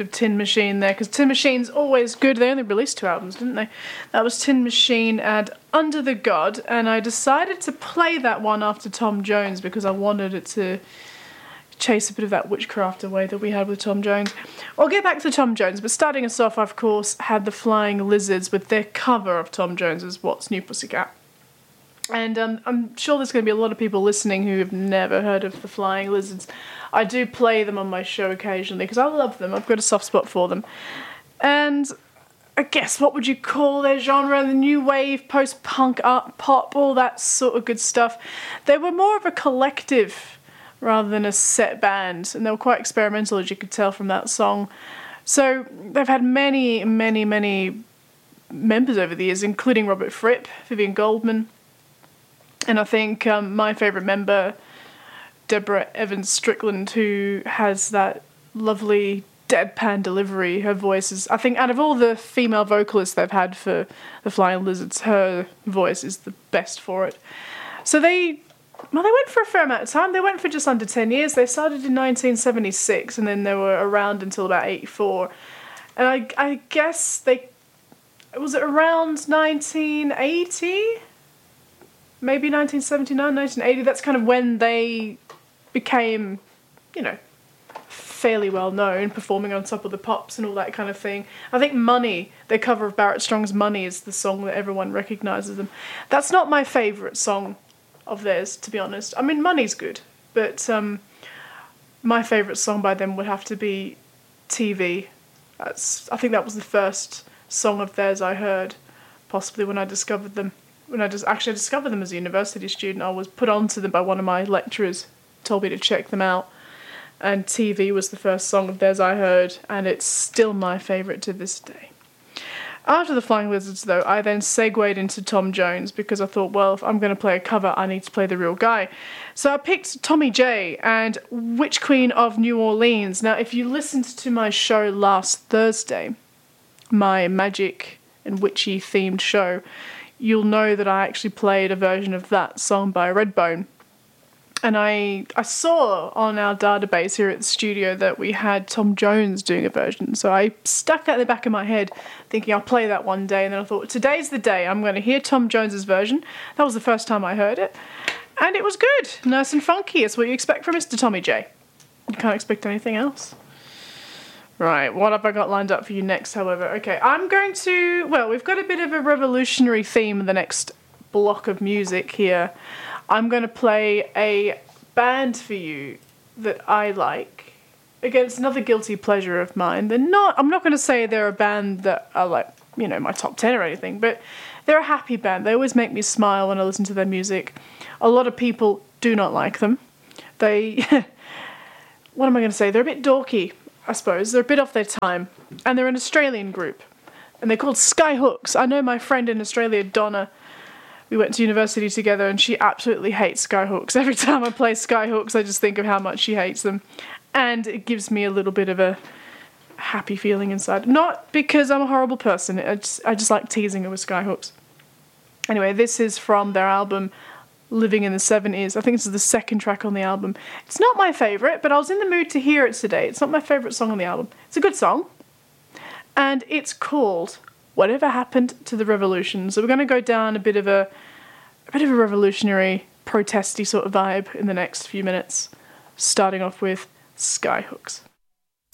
bit of Tin Machine there, because Tin Machine's always good. They only released 2 albums, didn't they? That was Tin Machine and Under the God, and I decided to play that one after Tom Jones because I wanted it to chase a bit of that witchcraft away that we had with Tom Jones. I'll get back to Tom Jones, but starting us off, of course, had the Flying Lizards with their cover of Tom Jones's What's New Pussycat. And I'm sure there's going to be a lot of people listening who have never heard of the Flying Lizards. I do play them on my show occasionally because I love them. I've got a soft spot for them. And I guess, what would you call their genre? The new wave, post-punk, art pop, all that sort of good stuff. They were more of a collective rather than a set band, and they were quite experimental, as you could tell from that song. So they've had many, many, many members over the years, including Robert Fripp, Vivian Goldman, and I think my favourite member, Deborah Evans Strickland, who has that lovely deadpan delivery. Her voice is, I think, out of all the female vocalists they've had for the Flying Lizards, her voice is the best for it. So they went for a fair amount of time. They went for just under 10 years. They started in 1976, and then they were around until about 84. And I guess was it around 1980? Maybe 1979, 1980. That's kind of when they became, fairly well known, performing on Top of the Pops and all that kind of thing. I think Money, their cover of Barrett Strong's Money, is the song that everyone recognises them. That's not my favourite song of theirs, to be honest. I mean, Money's good, but my favourite song by them would have to be TV. I think that was the first song of theirs I heard, possibly when I discovered them. When I discovered them as a university student, I was put onto them by one of my lecturers, told me to check them out, and TV was the first song of theirs I heard, and it's still my favourite to this day. After the Flying Lizards, though, I then segued into Tom Jones, because I thought, well, if I'm going to play a cover, I need to play the real guy. So I picked Tommy J and Witch Queen of New Orleans. Now, if you listened to my show last Thursday, my magic and witchy themed show, you'll know that I actually played a version of that song by Redbone. And I saw on our database here at the studio that we had Tom Jones doing a version. So I stuck that in the back of my head, thinking I'll play that one day. And then I thought, today's the day. I'm going to hear Tom Jones's version. That was the first time I heard it. And it was good. Nice and funky. It's what you expect from Mr. Tommy J. You can't expect anything else. Right, what have I got lined up for you next, however? Okay, we've got a bit of a revolutionary theme in the next block of music here. I'm going to play a band for you that I like. Again, it's another guilty pleasure of mine. I'm not going to say they're a band that are like, my top 10 or anything, but they're a happy band. They always make me smile when I listen to their music. A lot of people do not like them. What am I going to say? They're a bit dorky, I suppose. They're a bit off their time. And they're an Australian group. And they're called Skyhooks. I know my friend in Australia, Donna, we went to university together, and she absolutely hates Skyhooks. Every time I play Skyhooks, I just think of how much she hates them. And it gives me a little bit of a happy feeling inside. Not because I'm a horrible person. I just like teasing her with Skyhooks. Anyway, this is from their album Living in the 70s. I think this is the second track on the album. It's not my favourite, but I was in the mood to hear it today. It's not my favourite song on the album. It's a good song. And it's called Whatever Happened to the Revolution. So we're going to go down a bit of a revolutionary, protesty sort of vibe in the next few minutes, starting off with Skyhooks.